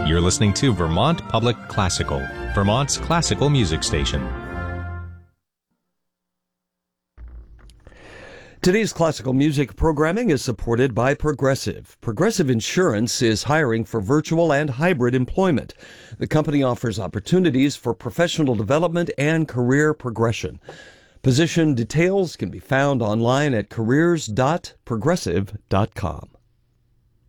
You're listening to Vermont Public Classical, Vermont's classical music station. Today's classical music programming is supported by Progressive. Progressive Insurance is hiring for virtual and hybrid employment. The company offers opportunities for professional development and career progression. Position details can be found online at careers.progressive.com.